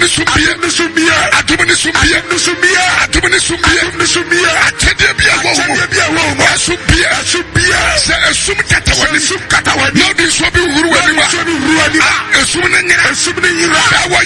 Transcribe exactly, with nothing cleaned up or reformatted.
ni sumbia ni sumbia adum ni sumbia ni sumbia adum ni sumbia ni sumbia atede bia wo wo sumbia sumbia se esum kata wani sum kata wani no di so bi huru wani ma esum na nyira esum na nyira da wa